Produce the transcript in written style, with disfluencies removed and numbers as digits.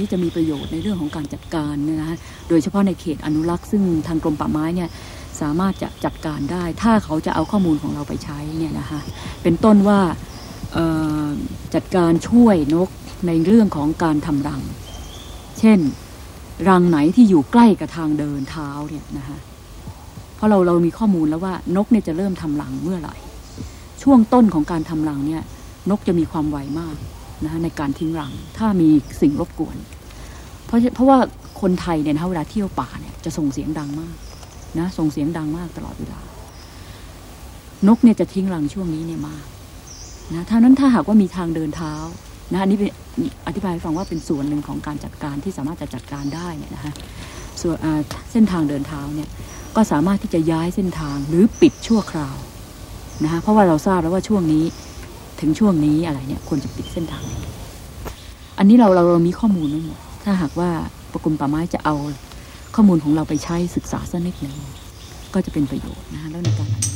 ที่จะมีประโยชน์ในเรื่องของการจัดการเนี่ยนะโดยเฉพาะในเขตอนุรักษ์ซึ่งทางกรมป่าไม้เนี่ยสามารถจะจัดการได้ถ้าเขาจะเอาข้อมูลของเราไปใช้เนี่ยนะคะเป็นต้นว่าจัดการช่วยนกในเรื่องของการทำรังเช่นรังไหนที่อยู่ใกล้กับทางเดินเท้าเนี่ยนะคะเพราะเรามีข้อมูลแล้วว่านกเนี่ยจะเริ่มทำรังเมื่อไหร่ช่วงต้นของการทำรังเนี่ยนกจะมีความไวมากนะคะในการทิ้งรังถ้ามีสิ่งรบกวนเพราะว่าคนไทยเนี่ยนะเวลาเที่ยวป่าเนี่ยจะส่งเสียงดังมากนะส่งเสียงดังมากตลอดเวลานกเนี่ยจะทิ้งรังช่วงนี้เนี่ยมากนะถ้านั้นถ้าหากว่ามีทางเดินเท้านะอันนี้เป็นอธิบายให้ฟังว่าเป็นส่วนหนึ่งของการจัดการที่สามารถจะจัดการได้เนี่ยนะคะส่วนเส้นทางเดินเท้าเนี่ยก็สามารถที่จะย้ายเส้นทางหรือปิดชั่วคราวนะคะเพราะว่าเราทราบแล้วว่าช่วงนี้ถึงช่วงนี้อะไรเนี่ยควรจะปิดเส้นทางอันนี้เรามีข้อมูลไว้หมดถ้าหากว่ากรมป่าไม้จะเอาข้อมูลของเราไปใช้ศึกษาสักนิดหนึ่งก็จะเป็นประโยชน์นะคะแล้วในการ